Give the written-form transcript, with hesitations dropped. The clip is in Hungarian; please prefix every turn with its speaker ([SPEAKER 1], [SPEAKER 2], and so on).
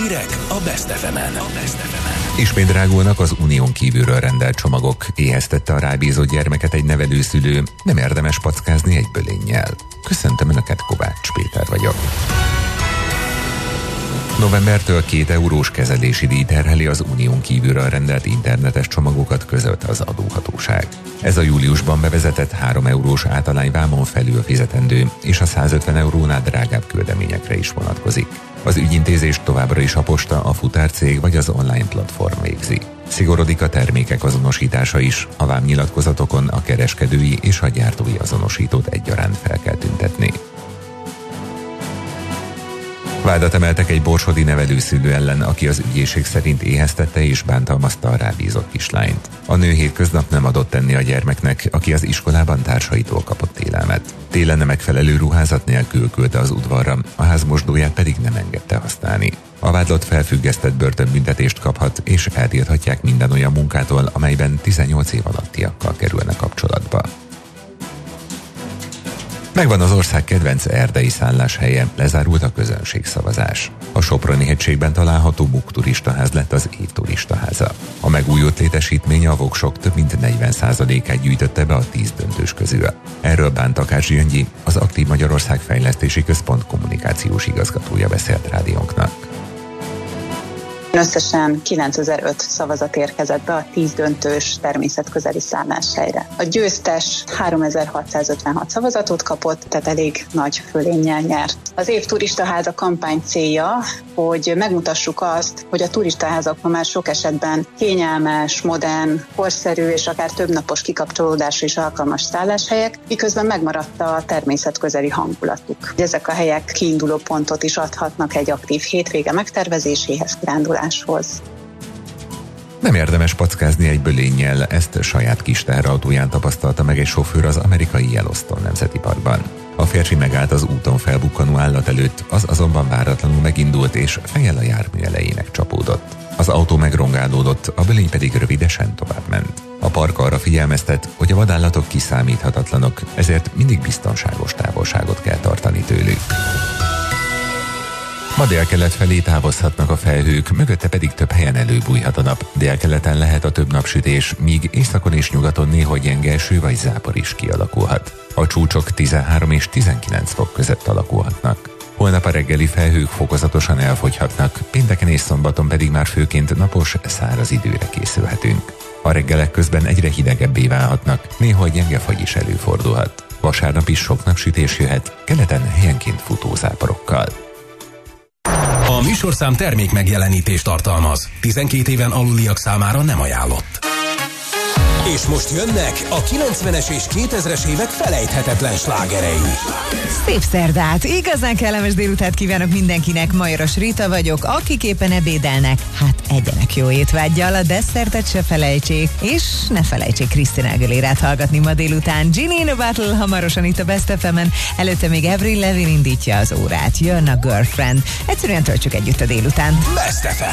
[SPEAKER 1] Hírek a Best FM-en.
[SPEAKER 2] Ismét drágulnak az unión kívülről rendelt csomagok, éheztette a rábízott gyermeket egy nevelőszülő, nem érdemes packázni egy bölénnyel. Köszöntöm Önöket, Kovács Péter vagyok. Novembertől 2 eurós kezelési díj terheli az unión kívülről rendelt internetes csomagokat, közölte az adóhatóság. Ez a júliusban bevezetett 3 eurós általányvámon felül fizetendő és a 150 eurónál drágább küldeményekre is vonatkozik. Az ügyintézést továbbra is a posta, a futárcég vagy az online platform végzi. Szigorodik a termékek azonosítása is, a vámnyilatkozatokon a kereskedői és a gyártói azonosítót egyaránt fel kell tüntetni. Vádat emeltek egy borsodi nevelőszülő ellen, aki az ügyészség szerint éheztette és bántalmazta a rábízott kislányt. A nő hétköznap nem adott enni a gyermeknek, aki az iskolában társaitól kapott élelmet. Télen nem megfelelő ruházat nélkül küldte az udvarra, a házmosdóját pedig nem engedte használni. A vádlott felfüggesztett börtönbüntetést kaphat, és eltilthatják minden olyan munkától, amelyben 18 év alattiakkal kerülne kapcsolatba. Megvan az ország kedvenc erdei szálláshelye, lezárult a közönségszavazás. A Soproni-hegységben található Buk turistaház lett az év turistaháza. A megújult létesítmény a voksok több mint 40%-át gyűjtötte be a 10 döntős közül. Erről Bán Takács Gyöngyi, az Aktív Magyarország Fejlesztési Központ kommunikációs igazgatója beszélt rádiónknak.
[SPEAKER 3] Összesen 9005 szavazat érkezett be a 10 döntős természetközeli szálláshelyre. A győztes 3656 szavazatot kapott, tehát elég nagy fölénnyel nyert. Az év turistaháza kampány célja, hogy megmutassuk azt, hogy a turistaházak ma már sok esetben kényelmes, modern, korszerű és akár többnapos kikapcsolódásra is alkalmas szálláshelyek, miközben megmaradt a természetközeli hangulatuk. Ezek a helyek kiinduló pontot is adhatnak egy aktív hétvége megtervezéséhez, kiránduláshoz.
[SPEAKER 2] Nem érdemes packázni egy bölénnyel, ezt saját kis teherautóján tapasztalta meg egy sofőr az amerikai Yellowstone Nemzeti Parkban. A férfi megállt az úton felbukkanó állat előtt, az azonban váratlanul megindult és fejjel a jármű elejének csapódott. Az autó megrongálódott, a bölény pedig rövidesen továbbment. A park arra figyelmeztet, hogy a vadállatok kiszámíthatatlanok, ezért mindig biztonságos távolságot kell tartani tőlük. Ma délkelet felé távozhatnak a felhők, mögötte pedig több helyen előbújhat a nap. Délkeleten lehet a több napsütés, míg északon és nyugaton néha gyenge eső vagy zápor is kialakulhat. A csúcsok 13 és 19 fok között alakulhatnak. Holnap a reggeli felhők fokozatosan elfogyhatnak, pénteken és szombaton pedig már főként napos, száraz időre készülhetünk. A reggelek közben egyre hidegebbé válhatnak, néha gyenge fagy is előfordulhat. Vasárnap is sok napsütés jöhet, keleten helyenként futó záporokkal.
[SPEAKER 1] A műsorszám termék megjelenítést tartalmaz. 12 éven aluliak számára nem ajánlott. És most jönnek a 90-es és 2000-es évek felejthetetlen slágerei.
[SPEAKER 4] Szép szerdát! Igazán kellemes délutát kívánok mindenkinek, Majoros Rita vagyok, akik éppen ebédelnek. Hát egyenek jó étvággyal, a desszertet se felejtsék, és ne felejtsék Christina Aguilérát hallgatni ma délután. Ginny in a Battle hamarosan itt a Best FM-en, előtte még Avril Lavigne indítja az órát, jön a Girlfriend. Egyszerűen töltsük együtt a délutánt.
[SPEAKER 1] Best FM.